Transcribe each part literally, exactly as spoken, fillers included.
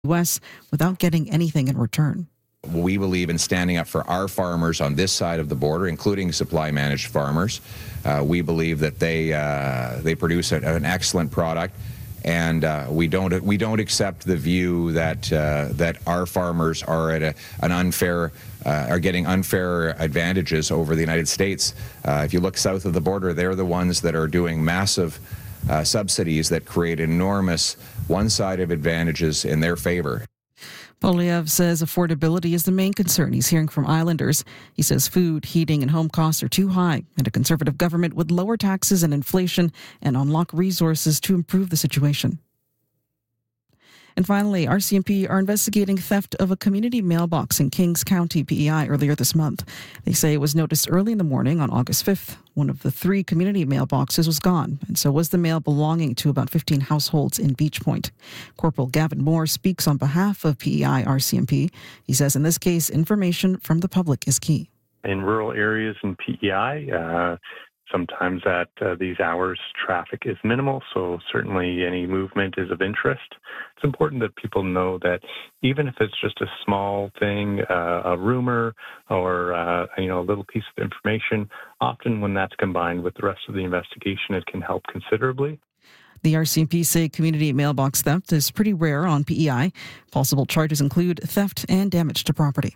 U S without getting anything in return. We believe in standing up for our farmers on this side of the border, including supply-managed farmers. Uh, we believe that they uh, they produce a, an excellent product, and uh, we don't we don't accept the view that uh, that our farmers are at a, an unfair uh, are getting unfair advantages over the United States. Uh, if you look south of the border, they're the ones that are doing massive uh, subsidies that create enormous one-sided advantages in their favor. Poilievre says affordability is the main concern he's hearing from islanders. He says food, heating, and home costs are too high, and a Conservative government would lower taxes and inflation and unlock resources to improve the situation. And finally, R C M P are investigating theft of a community mailbox in Kings County, P E I, earlier this month. They say it was noticed early in the morning on August fifth. One of the three community mailboxes was gone, and so was the mail belonging to about fifteen households in Beach Point. Corporal Gavin Moore speaks on behalf of P E I R C M P. He says in this case, information from the public is key. In rural areas in P E I, uh, sometimes at uh, these hours, traffic is minimal, so certainly any movement is of interest. It's important that people know that even if it's just a small thing, uh, a rumor, or uh, you know, a little piece of information, often when that's combined with the rest of the investigation, it can help considerably. The R C M P say community mailbox theft is pretty rare on P E I. Possible charges include theft and damage to property.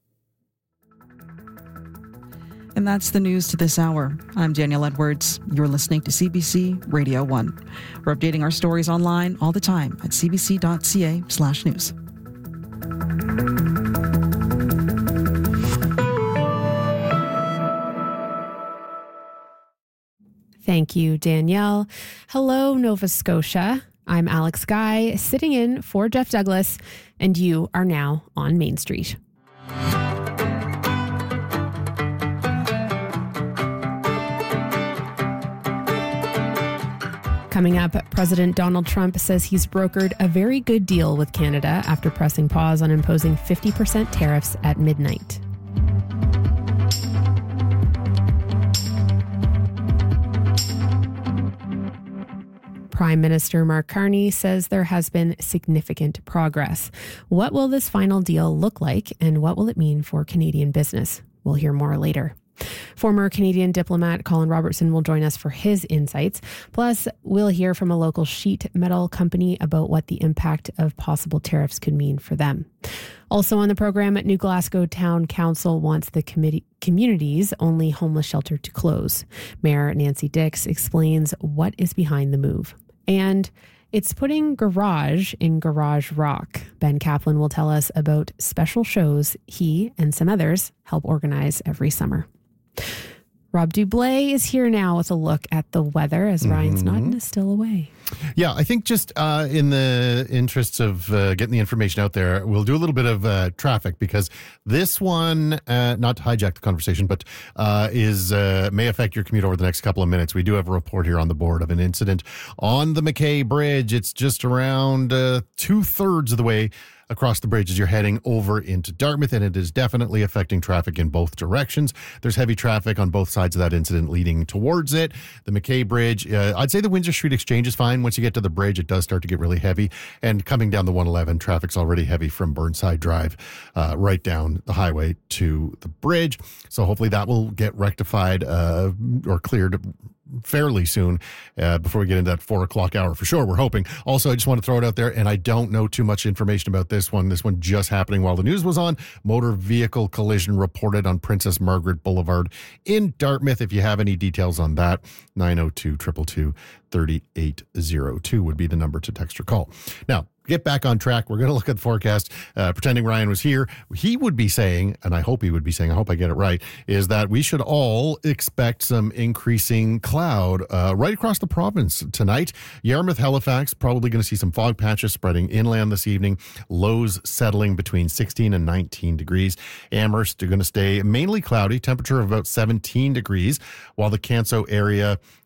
And that's the news to this hour. I'm Danielle Edwards. You're listening to C B C Radio one. We're updating our stories online all the time at cbc.ca slash news. Thank you, Danielle. Hello, Nova Scotia. I'm Alex Guy, sitting in for Jeff Douglas, and you are now on Main Street. Coming up, President Donald Trump says he's brokered a very good deal with Canada after pressing pause on imposing fifty percent tariffs at midnight. Prime Minister Mark Carney says there has been significant progress. What will this final deal look like, and what will it mean for Canadian business? We'll hear more later. Former Canadian diplomat Colin Robertson will join us for his insights. Plus, we'll hear from a local sheet metal company about what the impact of possible tariffs could mean for them. Also on the program, New Glasgow Town Council wants the committee, community's only homeless shelter to close. Mayor Nancy Dix explains what is behind the move. And it's putting garage in garage rock. Ben Kaplan will tell us about special shows he and some others help organize every summer. Rob Dublé is here now with a look at the weather as Ryan's Mm-hmm. not still away. Yeah, I think just uh, in the interests of uh, getting the information out there, we'll do a little bit of uh, traffic because this one, uh, not to hijack the conversation, but uh, is uh, may affect your commute over the next couple of minutes. We do have a report here on the board of an incident on the McKay Bridge. It's just around uh, two-thirds of the way across the bridge as you're heading over into Dartmouth, and it is definitely affecting traffic in both directions. There's heavy traffic on both sides of that incident leading towards it. The McKay Bridge, uh, I'd say the Windsor Street Exchange is fine. Once you get to the bridge, it does start to get really heavy. And coming down the one eleven, traffic's already heavy from Burnside Drive uh, right down the highway to the bridge. So hopefully that will get rectified uh, or cleared fairly soon uh, before we get into that four o'clock hour for sure. We're hoping. Also, I just want to throw it out there, and I don't know too much information about this one. This one just happening while the news was on. Motor vehicle collision reported on Princess Margaret Boulevard in Dartmouth. If you have any details on that, nine oh two, two two two, three eight oh two would be the number to text or call. Now, get back on track. We're going to look at the forecast. Uh, pretending Ryan was here, he would be saying, and I hope he would be saying, I hope I get it right, is that we should all expect some increasing cloud uh, right across the province tonight. Yarmouth, Halifax, probably going to see some fog patches spreading inland this evening. Lows settling between sixteen and nineteen degrees. Amherst are going to stay mainly cloudy, temperature of about seventeen degrees, while the Canso area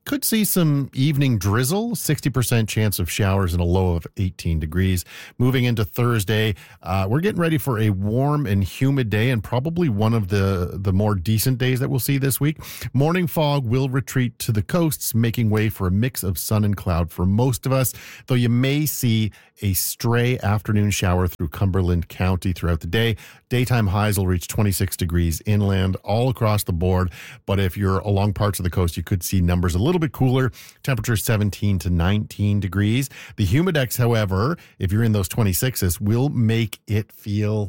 could see some evening drizzle, sixty percent chance of showers and a low of eighteen degrees. Moving into Thursday, uh, we're getting ready for a warm and humid day and probably one of the, the more decent days that we'll see this week. Morning fog will retreat to the coasts, making way for a mix of sun and cloud for most of us, though you may see a stray afternoon shower through Cumberland County throughout the day. Daytime highs will reach twenty-six degrees inland all across the board, but if you're along parts of the coast, you could see numbers a little bit cooler. Temperature seventeen to nineteen degrees. The humidex, however, if you're in those twenty-sixes, will make it feel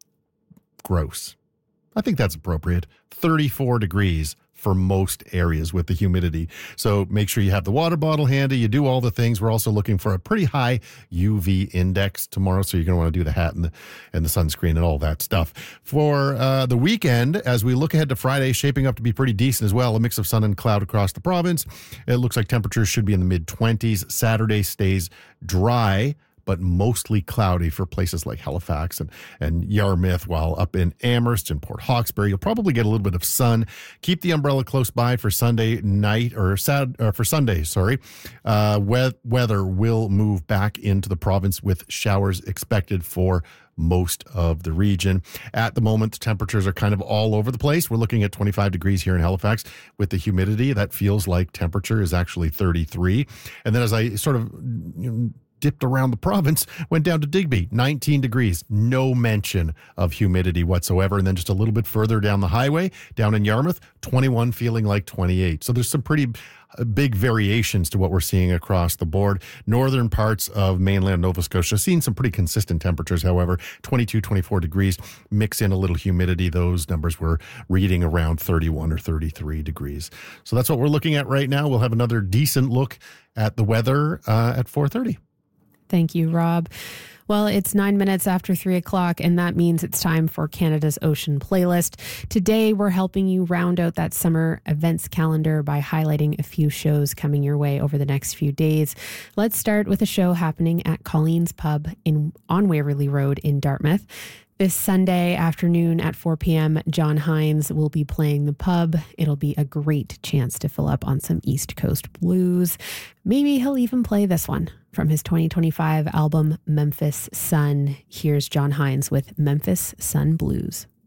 gross. I think that's appropriate. thirty-four degrees for most areas with the humidity. So make sure you have the water bottle handy. You do all the things. We're also looking for a pretty high U V index tomorrow, so you're going to want to do the hat and the, and the sunscreen and all that stuff. For uh, the weekend, as we look ahead to Friday, shaping up to be pretty decent as well. A mix of sun and cloud across the province. It looks like temperatures should be in the mid-twenties. Saturday stays dry, but mostly cloudy for places like Halifax and, and Yarmouth, while up in Amherst and Port Hawkesbury, you'll probably get a little bit of sun. Keep the umbrella close by for Sunday night, or, Sat, or for Sunday, sorry. Uh, we- weather will move back into the province with showers expected for most of the region. At the moment, temperatures are kind of all over the place. We're looking at twenty-five degrees here in Halifax. With the humidity, that feels like temperature is actually thirty-three. And then as I sort of... You know, dipped around the province, went down to Digby, nineteen degrees, no mention of humidity whatsoever. And then just a little bit further down the highway, down in Yarmouth, twenty-one feeling like twenty-eight. So there's some pretty big variations to what we're seeing across the board. Northern parts of mainland Nova Scotia seeing some pretty consistent temperatures, however, twenty-two, twenty-four degrees. Mix in a little humidity. Those numbers were reading around thirty-one or thirty-three degrees. So that's what we're looking at right now. We'll have another decent look at the weather uh, at four thirty. Thank you, Rob. Well, it's nine minutes after three o'clock, and that means it's time for Canada's Ocean Playlist. Today, we're helping you round out that summer events calendar by highlighting a few shows coming your way over the next few days. Let's start with a show happening at Colleen's Pub in on Waverly Road in Dartmouth. This Sunday afternoon at four p.m., John Hines will be playing the pub. It'll be a great chance to fill up on some East Coast blues. Maybe he'll even play this one from his twenty twenty-five album, Memphis Sun. Here's John Hines with Memphis Sun Blues.